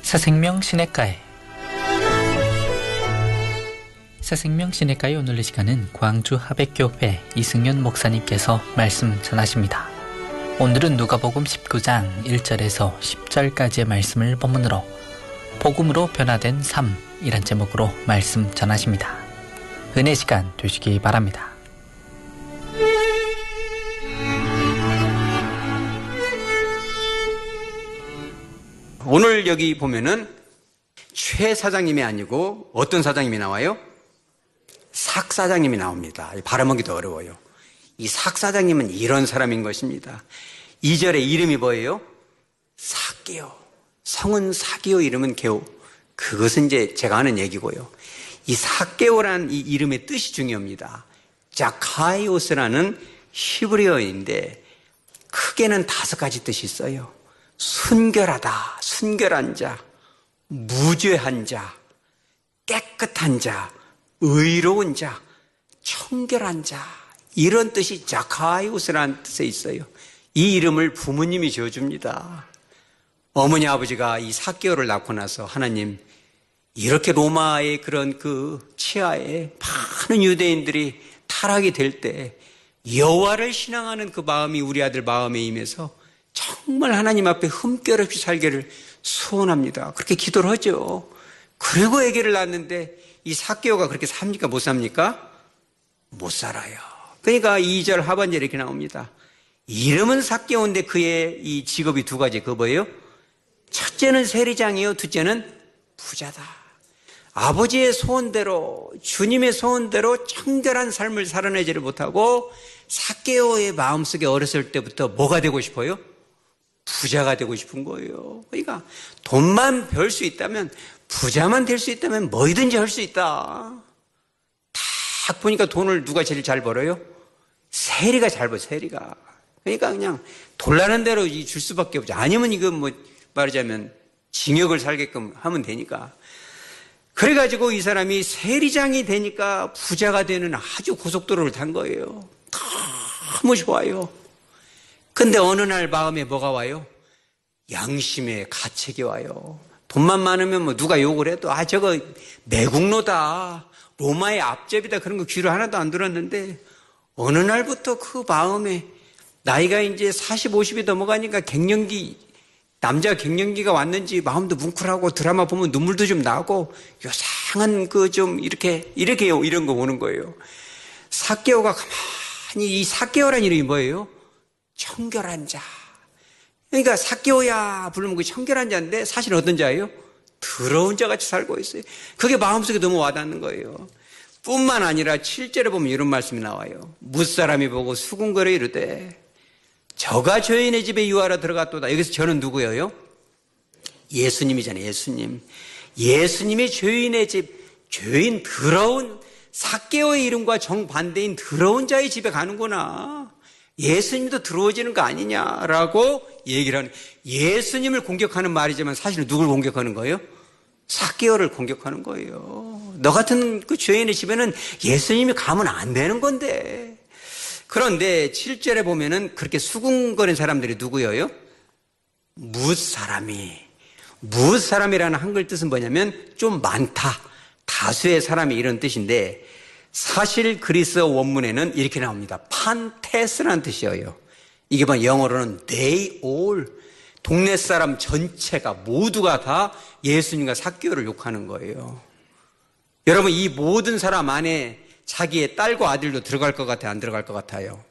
새생명 시냇가에 새생명 시냇가에 오늘 이 시간은 광주 하백교회 이승윤 목사님께서 말씀 전하십니다. 오늘은 누가복음 19장 1절에서 10절까지의 말씀을 본문으로 복음으로 변화된 삶이란 제목으로 말씀 전하십니다. 은혜 시간 되시기 바랍니다. 오늘 여기 보면은 최 사장님이 아니고 어떤 사장님이 나와요? 삭 사장님이 나옵니다. 발음하기도 어려워요. 이 삭 사장님은 이런 사람인 것입니다. 2절에 이름이 뭐예요? 삭개오. 성은 사기오, 이름은 개오. 그것은 이제 제가 하는 얘기고요. 이 삭개오라는 이 이름의 뜻이 중요합니다. 자카이오스라는 히브리어인데 크게는 5가지 뜻이 있어요. 순결하다, 순결한 자, 무죄한 자, 깨끗한 자, 의로운 자, 청결한 자, 이런 뜻이 자카이오스라는 뜻에 있어요. 이 이름을 부모님이 지어줍니다. 어머니 아버지가 이 삭개오를 낳고 나서 하나님, 이렇게 로마의 그런 그 치하에 많은 유대인들이 타락이 될 때 여호와를 신앙하는 그 마음이 우리 아들 마음에 임해서 정말 하나님 앞에 흠결 없이 살기를 소원합니다. 그렇게 기도를 하죠. 그리고 아기를 낳았는데 이 삭개오가 그렇게 삽니까? 못 삽니까? 못 살아요. 그러니까 2절 하반절에 이렇게 나옵니다. 이름은 삭개오인데 그의 이 직업이 2가지. 그거 뭐예요? 첫째는 세리장이요, 둘째는 부자다. 아버지의 소원대로, 주님의 소원대로 청결한 삶을 살아내지를 못하고 삭개오의 마음속에 어렸을 때부터 뭐가 되고 싶어요? 부자가 되고 싶은 거예요. 그러니까 돈만 벌 수 있다면, 부자만 될 수 있다면 뭐든지 할 수 있다. 딱 보니까 돈을 누가 제일 잘 벌어요? 세리가 잘 벌어, 세리가. 그러니까 그냥 돌라는 대로 줄 수밖에 없죠. 아니면 이거 뭐 말하자면 징역을 살게끔 하면 되니까. 그래가지고 이 사람이 세리장이 되니까 부자가 되는 아주 고속도로를 탄 거예요. 너무 좋아요. 근데 어느 날 마음에 뭐가 와요? 양심의 가책이 와요. 돈만 많으면 뭐 누가 욕을 해도 저거 매국노다, 로마의 앞제비다, 그런 거 귀로 하나도 안 들었는데 어느 날부터 그 마음에, 나이가 이제 40, 50이 넘어가니까 갱년기, 남자 갱년기가 왔는지 마음도 뭉클하고 드라마 보면 눈물도 좀 나고 요상한 그 좀 이런 거 오는 거예요. 삭개오가 가만히, 이 삭개오라는 이름이 뭐예요? 청결한 자. 그러니까 삭개오야 부르면 그 청결한 자인데 사실 어떤 자예요? 더러운 자 같이 살고 있어요. 그게 마음속에 너무 와닿는 거예요. 뿐만 아니라 7절에 보면 이런 말씀이 나와요. 뭇사람이 보고 수군거려 이르되 저가 죄인의 집에 유하러 들어갔도다. 여기서 저는 누구예요? 예수님이잖아요. 예수님. 예수님이 죄인의 집, 죄인, 더러운 삭개오의 이름과 정반대인 더러운 자의 집에 가는구나. 예수님도 들어오지는 거 아니냐라고 얘기를 하는, 예수님을 공격하는 말이지만 사실은 누굴 공격하는 거예요? 삭개오를 공격하는 거예요. 너 같은 그 죄인의 집에는 예수님이 가면 안 되는 건데. 그런데 7절에 보면은 그렇게 수군거린 사람들이 누구예요? 무사람이. 무사람이라는 한글 뜻은 뭐냐면 좀 많다, 다수의 사람이, 이런 뜻인데 사실 그리스어 원문에는 이렇게 나옵니다. 판테스라는 뜻이에요. 이게 뭐 영어로는 they all, 동네 사람 전체가 모두가 다 예수님과 삭개오를 욕하는 거예요. 여러분, 이 모든 사람 안에 자기의 딸과 아들도 들어갈 것 같아요? 안 들어갈 것 같아요?